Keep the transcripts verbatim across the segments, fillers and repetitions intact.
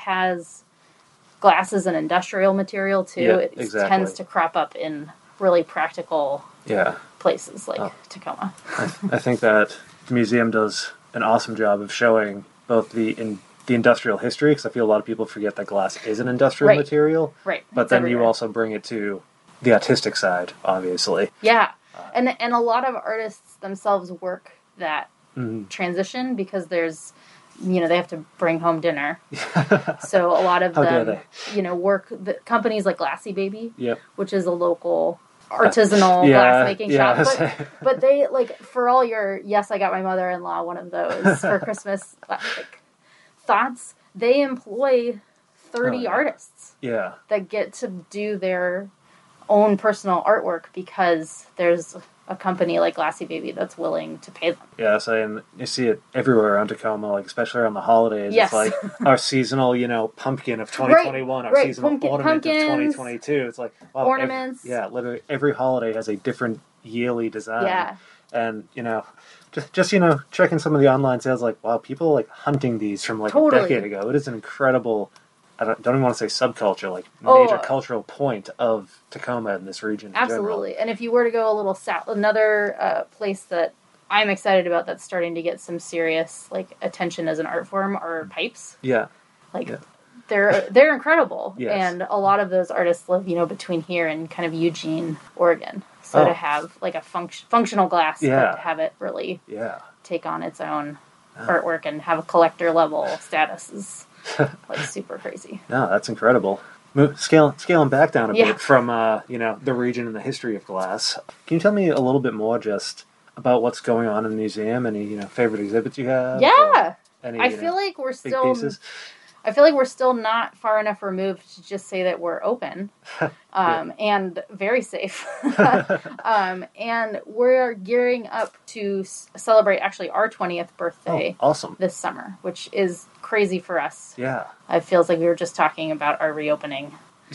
has glass as an industrial material too. Yeah, it exactly. tends to crop up in really practical yeah. places like oh. Tacoma. I, th- I think that the museum does an awesome job of showing both the in the industrial history, because I feel a lot of people forget that glass is an industrial right. material. Right. But it's then everywhere. you also bring it to the artistic side, obviously. Yeah. Uh, and and a lot of artists themselves work that mm-hmm. transition because there's, you know, they have to bring home dinner. So a lot of How them, dare they? you know, work, the companies like Glassy Baby, yep. which is a local artisanal uh, yeah, glass making yeah. shop. But, but they, like, for all your, yes, I got my mother-in-law one of those for Christmas, like, thoughts, they employ thirty oh, yeah. artists yeah. that get to do their own personal artwork because there's a company like Glassy Baby that's willing to pay them. Yes, and you see it everywhere around Tacoma, like especially around the holidays. Yes. It's like our seasonal, you know, pumpkin of twenty twenty-one, right, our right. seasonal Pumpkin, ornament pumpkins, of twenty twenty-two. It's like, wow, ornaments. Every, yeah, literally every holiday has a different yearly design. Yeah. And, you know, just, just, you know, checking some of the online sales, like, wow, people are, like, hunting these from, like, totally. a decade ago. It is an incredible, I don't, don't even want to say subculture, like, oh, major cultural point of Tacoma in this region in absolutely. general. And if you were to go a little south, another uh, place that I'm excited about that's starting to get some serious, like, attention as an art form are pipes. Yeah. Like, yeah. they're they're incredible. Yes. And a lot of those artists live, you know, between here and kind of Eugene, Oregon. So oh. to have, like, a func- functional glass, yeah. but to have it really yeah. take on its own yeah. artwork and have a collector level status is, like, super crazy. No, that's incredible. Move, scale, scaling back down a yeah. bit from, uh, you know, the region and the history of glass. Can you tell me a little bit more just about what's going on in the museum? Any, you know, favorite exhibits you have? Yeah. Any, I you feel know, like we're big still... pieces? I feel like we're still not far enough removed to just say that we're open um, and very safe. um, and we're gearing up to s- celebrate actually our twentieth birthday oh, awesome. this summer, which is crazy for us. Yeah. It feels like we were just talking about our reopening.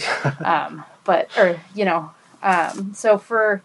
um, but, or, you know, um, so for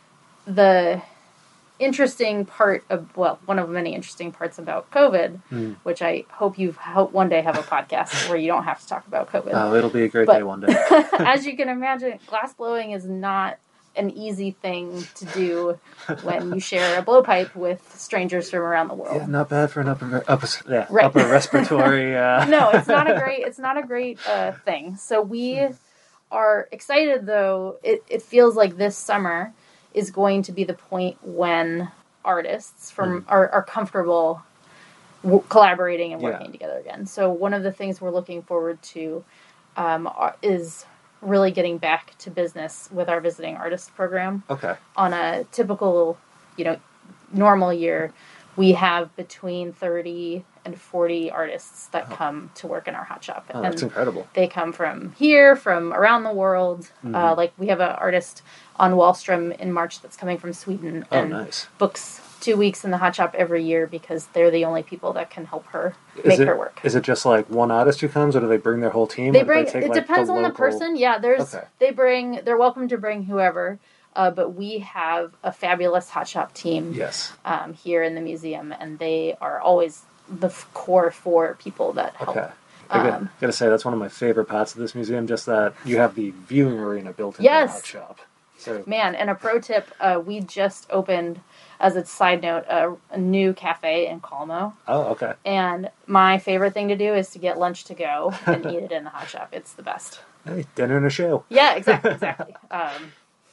the interesting part of, well, one of many interesting parts about COVID, mm. which I hope you hope one day have a podcast where you don't have to talk about COVID. Oh, it'll be a great but, day one day. As you can imagine, glass blowing is not an easy thing to do when you share a blowpipe with strangers from around the world. Yeah, not bad for an upper upper, yeah, right. upper respiratory. Uh... no, it's not a great it's not a great uh, thing. So we are excited, though. It it feels like this summer is going to be the point when artists from mm. are, are comfortable w- collaborating and working yeah. together again. So one of the things we're looking forward to um, are, is really getting back to business with our visiting artist program. Okay. On a typical, you know, normal year, we have between thirty and forty artists that oh. come to work in our hot shop. Oh, and that's incredible. They come from here, from around the world. Mm-hmm. Uh, like we have an artist on Wallstrom in March that's coming from Sweden oh, and nice. books two weeks in the hot shop every year because they're the only people that can help her is make it, her work. Is it just like one artist who comes, or do they bring their whole team? They bring. They take, it like, depends the on local... the person. Yeah, there's. Okay. They bring. They're welcome to bring whoever. Uh, but we have a fabulous hot shop team. Yes. Um, here in the museum, and they are always the f- core four people that help. Okay. I gotta, um, gotta say, that's one of my favorite parts of this museum, just that you have the viewing arena built into yes. the hot shop. So. Man, and a pro tip, uh, we just opened, as a side note, a, a new cafe in Calmo. Oh, okay. And my favorite thing to do is to get lunch to go and eat it in the hot shop. It's the best. Hey, dinner and a show. Yeah, exactly, exactly. um,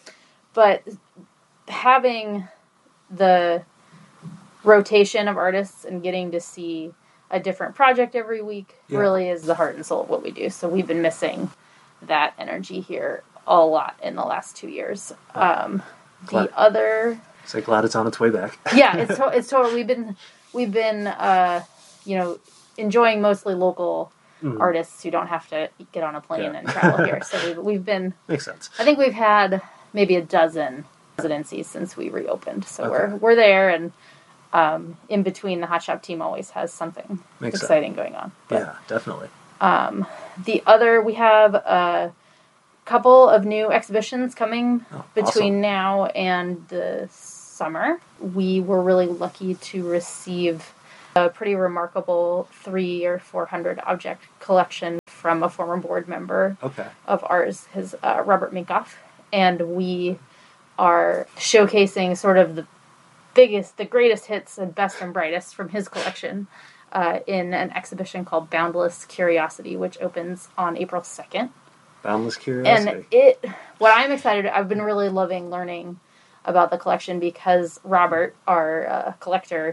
but having the rotation of artists and getting to see a different project every week yeah. really is the heart and soul of what we do. So we've been missing that energy here a lot in the last two years. Um, the glad, other, so glad it's on its way back. yeah, it's to, it's totally. We've been we've been uh, you know enjoying mostly local mm-hmm. artists who don't have to get on a plane yeah. and travel here. So we've we've been makes sense. I think we've had maybe a dozen residencies since we reopened. So okay. we're we're there, and um, in between, the hot shop team always has something Makes exciting sense. going on. But, yeah, definitely. Um, the other, we have a couple of new exhibitions coming oh, between awesome. now and the summer. We were really lucky to receive a pretty remarkable three or four hundred object collection from a former board member Okay. of ours, his uh, Robert Minkoff, and we are showcasing sort of the biggest, the greatest hits and best and brightest from his collection uh, in an exhibition called Boundless Curiosity, which opens on April second. Boundless Curiosity. And it, what I'm excited, I've been really loving learning about the collection because Robert, our uh, collector,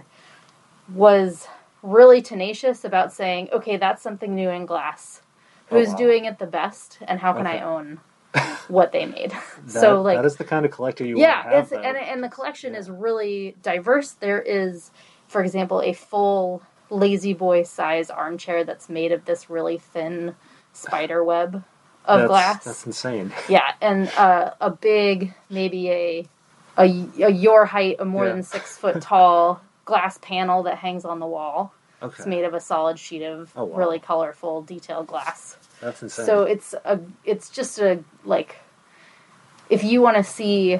was really tenacious about saying, okay, that's something new in glass. Who's oh, wow. doing it the best, and how can okay. I own what they made? that, so, like, that is the kind of collector you yeah, want to have. it's, and and the collection yeah. is really diverse. There is, for example, a full lazy boy size armchair that's made of this really thin spider web of that's, glass. That's insane. Yeah, and uh, a big, maybe a, a a your height, a more yeah. than six foot tall glass panel that hangs on the wall. Okay. It's made of a solid sheet of oh, wow. really colorful, detailed glass. That's insane. So it's a, it's just a, like, if you want to see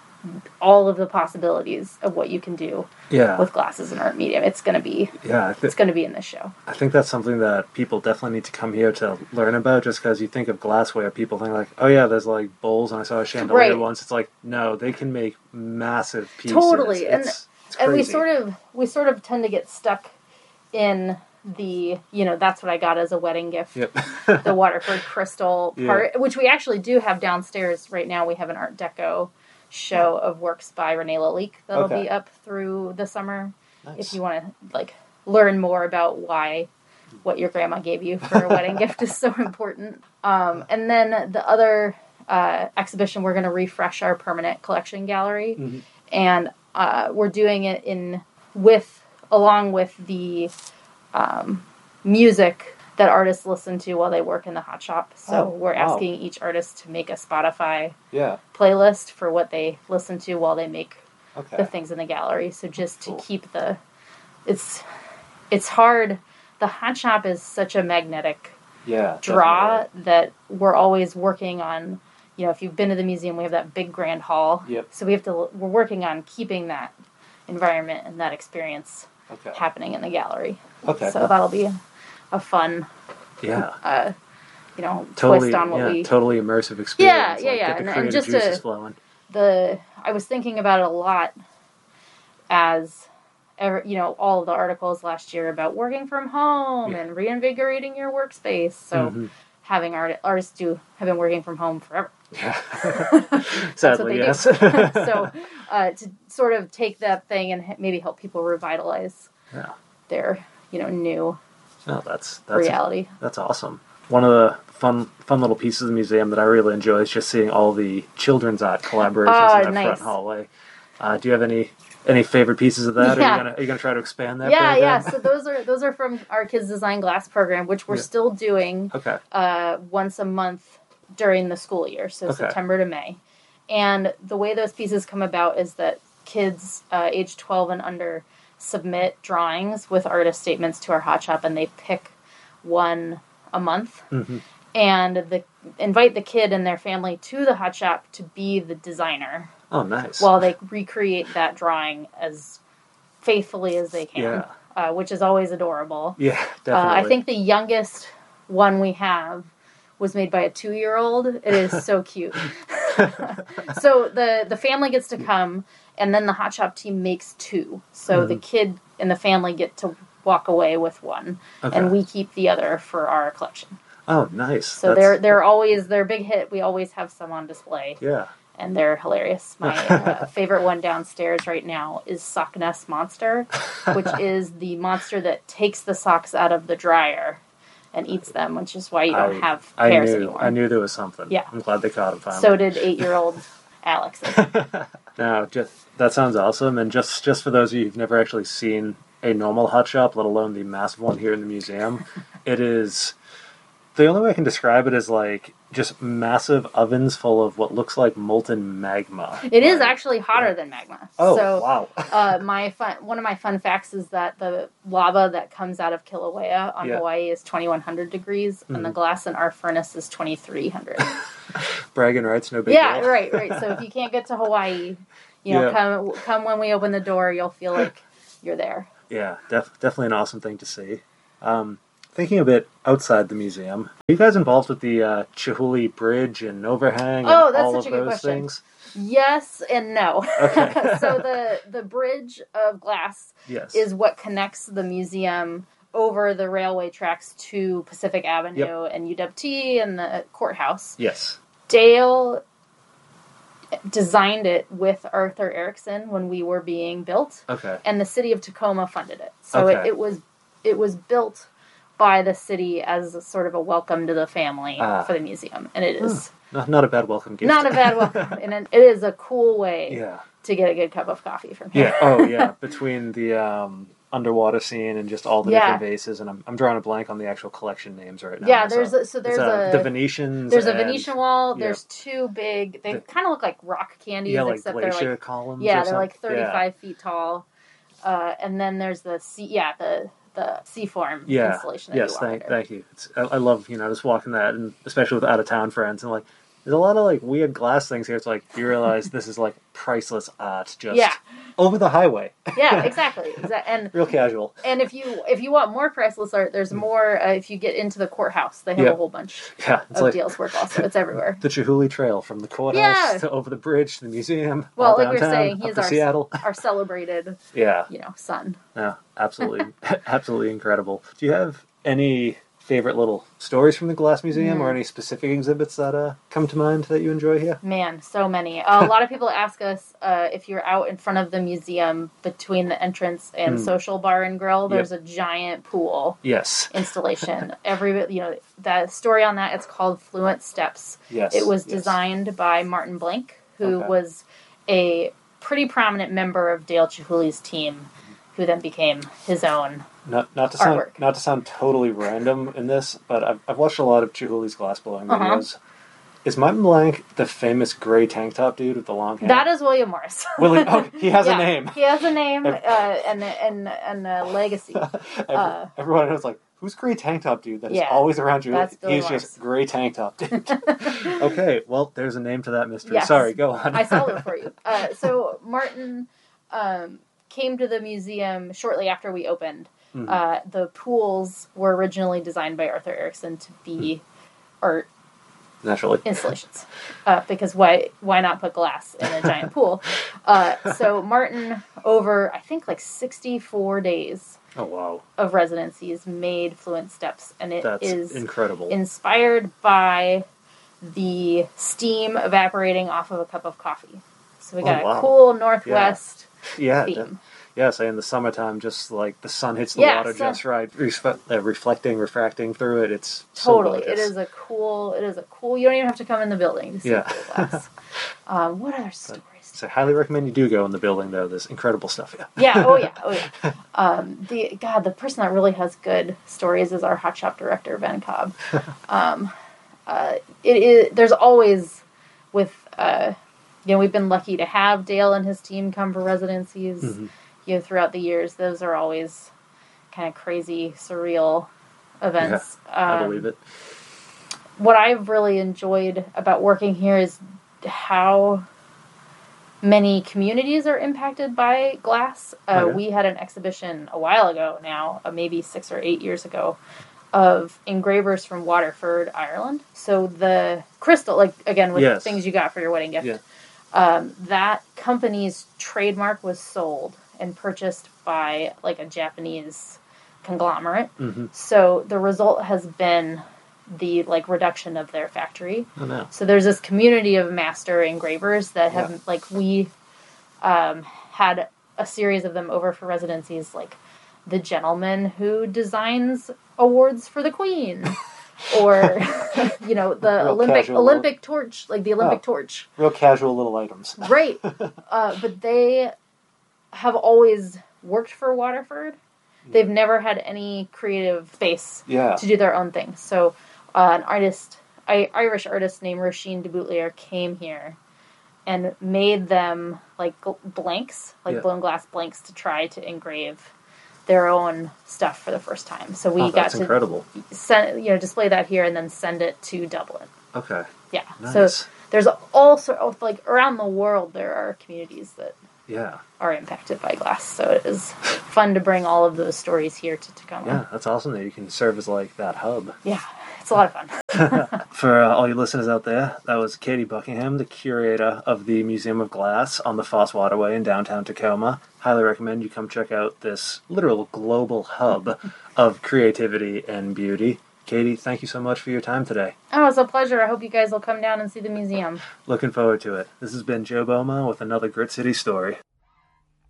all of the possibilities of what you can do yeah. with glass as an art medium, it's going to be, yeah, I th- it's going to be in this show. I think that's something that people definitely need to come here to learn about, just because you think of glassware, people think like, oh yeah, there's like bowls, and I saw a chandelier right. once. It's like, no, they can make massive pieces. Totally. It's, and it's and we sort of, we sort of tend to get stuck in the, you know, that's what I got as a wedding gift. Yep. The Waterford crystal part, yeah. which we actually do have downstairs right now. We have an Art Deco show of works by Renee Lalique that'll okay. be up through the summer. Nice. If you want to, like, learn more about why what your grandma gave you for a wedding gift is so important. Um, and then the other uh, exhibition, we're going to refresh our permanent collection gallery, mm-hmm. and uh, we're doing it in with along with the um, music that artists listen to while they work in the hot shop. So oh, we're wow. asking each artist to make a Spotify yeah. playlist for what they listen to while they make okay. the things in the gallery. So just cool. to keep the, it's it's hard. The hot shop is such a magnetic yeah, draw definitely. that we're always working on. You know, if you've been to the museum, we have that big grand hall. Yep. So we have to. We're working on keeping that environment and that experience okay. happening in the gallery. Okay. So that'll be a, a fun. Yeah. Uh, you know, totally, twist on what yeah, we. Totally immersive experience. Yeah, yeah, like, yeah. Get the And, creative and just juices a, flowing. the I was thinking about it a lot as, ever, you know, all of the articles last year about working from home yeah. and reinvigorating your workspace. So mm-hmm. having art, artists do have been working from home forever. Yeah. That's Sadly, what they yes. do. So uh, to sort of take that thing and maybe help people revitalize yeah. their, you know, new no, that's, that's reality. That's awesome. One of the fun fun little pieces of the museum that I really enjoy is just seeing all the children's art collaborations Ah, in that nice. front hallway. Uh, do you have any any favorite pieces of that? Yeah. Are you gonna are you gonna try to expand that? Yeah, program? yeah. So those are those are from our Kids Design Glass program, which we're yeah. still doing okay. uh, once a month during the school year, so okay. September to May. And the way those pieces come about is that kids uh, age twelve and under submit drawings with artist statements to our hot shop, and they pick one a month. Mm-hmm. And the invite the kid and their family to the hot shop to be the designer. Oh, nice. While they recreate that drawing as faithfully as they can, yeah. uh, which is always adorable. Yeah, definitely. Uh, I think the youngest one we have was made by a two-year-old. It is so cute. So the, the family gets to come, and then the hot shop team makes two. So mm-hmm. the kid and the family get to walk away with one, okay. and we keep the other for our collection. Oh, nice. So That's... they're they're always their big hit. We always have some on display. Yeah. And they're hilarious. My uh, favorite one downstairs right now is Sock Nest Monster, which is the monster that takes the socks out of the dryer and eats them, which is why you don't I, have I pairs knew, anymore. I knew there was something. Yeah. I'm glad they caught him finally. So did eight-year-old Alex. No, just that sounds awesome. And just, just for those of you who've never actually seen a normal hot shop, let alone the massive one here in the museum, it is... The only way I can describe it is like just massive ovens full of what looks like molten magma. It like, is actually hotter yeah. than magma. Oh, so, wow. uh, my fun, one of my fun facts is that the lava that comes out of Kilauea on yeah. Hawaii is twenty-one hundred degrees, mm-hmm. and the glass in our furnace is twenty-three hundred. Bragging rights, no big yeah, deal. right, right. So if you can't get to Hawaii, you know, yeah. come come when we open the door, you'll feel like you're there. Yeah, def- definitely an awesome thing to see. Um, thinking a bit outside the museum, are you guys involved with the uh, Chihuly Bridge and overhang Oh, and that's all such of a good those question. things? Yes and no. Okay. So the the bridge of glass Yes. is what connects the museum over the railway tracks to Pacific Avenue Yep. and U W T and the courthouse. Yes. Dale designed it with Arthur Erickson when we were being built, Okay. and the city of Tacoma funded it. So Okay. it, it was it was built by the city as a sort of a welcome to the family Ah. for the museum, and it is Not, not a bad welcome gift. not a bad welcome, and it, it is a cool way Yeah. to get a good cup of coffee from here. Yeah. Oh, yeah. Between the um, underwater scene and just all the Yeah. different vases, and I'm I'm drawing a blank on the actual collection names right now. Yeah, there's a, so It's, there's uh, a the Venetians. there's a and- Venetian wall. yeah. There's two big. They The- kind of look like rock candies, Yeah, like except they're glacier like columns. yeah, or they're like something. Yeah. thirty-five feet tall. Uh, and then there's the sea, yeah, the the Seaform Yeah. installation. That Yes. you walk Thank. under. Thank you. It's, I, I love you know just walking that, and especially with out of town friends, and like there's a lot of like weird glass things here. It's like you realize this is like priceless art, just Yeah. over the highway. Yeah, exactly. Exa- And Real casual. and if you if you want more priceless art, there's more. Uh, if you get into the courthouse, they have Yeah. a whole bunch Yeah. It's of like Dale's work. Also, it's everywhere. the Chihuly Trail from the courthouse Yeah. to over the bridge to the museum. Well, all like we were downtown, saying, up he's to our Seattle. our celebrated, Yeah. you know, son. Yeah. Absolutely. Absolutely incredible. Do you have any favorite little stories from the Glass Museum, Mm. or any specific exhibits that uh, come to mind that you enjoy here? Man, so many. Uh, a lot of people ask us uh, if you're out in front of the museum between the entrance and Mm. Social Bar and Grill. Yep. There's a giant pool Yes. installation. Every you know that story on that. It's called Fluent Steps. Yes. It was yes. designed by Martin Blank, who Okay. was a pretty prominent member of Dale Chihuly's team, who then became his own. Not not to sound Artwork. not to sound totally random in this, but I've I've watched a lot of Chihuly's glassblowing Uh-huh. videos. Is Martin Blank the famous gray tank top dude with the long hair? That is William Morris. Willie, oh, he has Yeah, a name. He has a name uh, Ev- and and and a legacy. Every- Uh, Everyone knows like who's gray tank top dude that is Yeah, always around you. that's Billy He's Morris. just gray tank top dude. Okay, well there's a name to that mystery. Yes. Sorry, go on. I solved it for you. Uh, so Martin um, came to the museum shortly after we opened. Mhm. Uh, the pools were originally designed by Arthur Erickson to be art Naturally. installations, uh, because why why not put glass in a giant pool? Uh, so Martin, over I think like sixty-four days Oh wow, of residencies, made Fluent Steps, and it that's is incredible. inspired by the steam evaporating off of a cup of coffee. So we got Oh, wow. a cool northwest yeah, theme. that- yeah. Say in the summertime, just like the sun hits the Yeah, water sun- just right, respe- uh, reflecting, refracting through it. It's so Totally, it gorgeous. is a cool. It is a cool. You don't even have to come in the building to see Yeah. cool glass. um, what other stories? So I highly recommend you do go in the building though. There's incredible stuff here. Yeah. Oh yeah. Oh yeah. Um, the God, the person that really has good stories is our hot shop director, Ben Cobb. Um, uh, it is. There's always with. Uh, you know, we've been lucky to have Dale and his team come for residencies. Mhm. You know, throughout the years, those are always kind of crazy, surreal events. I Um, believe it. What I've really enjoyed about working here is how many communities are impacted by glass. Uh, Okay. We had an exhibition a while ago now, uh, maybe six or eight years ago, of engravers from Waterford, Ireland. So the crystal, like again with Yes. things you got for your wedding gift, Yeah. um, that company's trademark was sold and purchased by like a Japanese conglomerate. Mm-hmm. So the result has been the like reduction of their factory. Oh no. So there's this community of master engravers that have Yeah. like we um, had a series of them over for residencies, like the gentleman who designs awards for the Queen, or you know the Real Olympic casual. Olympic torch, like the Olympic Oh. torch. Real casual little items. Right. Uh, but they have always worked for Waterford. They've never had any creative space Yeah. to do their own thing. So uh, an artist, I, Irish artist named Roisin de Boutelier came here and made them like gl- blanks, like Yeah. blown glass blanks to try to engrave their own stuff for the first time. So we Oh, got that's to incredible. send, you know, display that here and then send it to Dublin. Okay. Yeah. Nice. So there's all sort of like around the world there are communities that yeah. are impacted by glass. So it is fun to bring all of those stories here to Tacoma. Yeah, that's awesome that you can serve as like that hub. Yeah, it's a lot of fun. For uh, all you listeners out there, that was Katie Buckingham, the curator of the Museum of Glass on the Foss Waterway in downtown Tacoma. Highly recommend you come check out this literal global hub of creativity and beauty. Katie, thank you so much for your time today. Oh, it's a pleasure. I hope you guys will come down and see the museum. Looking forward to it. This has been Joe Boma with another Grit City story.